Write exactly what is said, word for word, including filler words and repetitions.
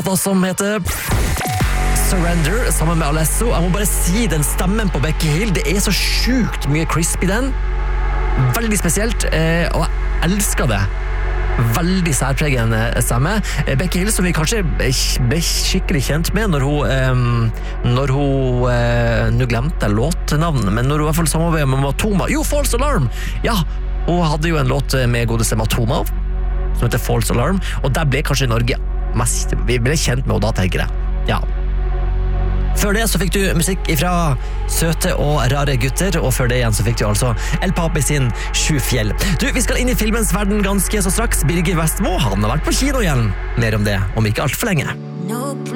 som heter Surrender, sammen med Alesso. Jeg må bare si, den stemmen på Becky Hill, det er så sjukt mye crisp i den. Veldig spesielt, eh, og jeg elsker det. Veldig særpregende stemme. Eh, Becky Hill, som vi kanskje ble skikkelig kjent med når hun, eh, når hun, eh, nå glemte jeg låtnavn, men når hun i hvert fall samarbeidet med Matoma, jo, False Alarm! Ja, hun hadde jo en låt med godeste Matoma, som heter False Alarm, og der ble kanskje Norge mest, vi ble kjent med henne da, tenker jeg. Ja. Før det så fikk du musikk fra Søte og rare gutter, og før det igjen så fikk du altså El Papi sin Sju fjell. Du, vi skal inn i filmens verden ganske så straks. Birger Vestmo, han har vært på kino igjen. Mer om det om ikke alt for lenge.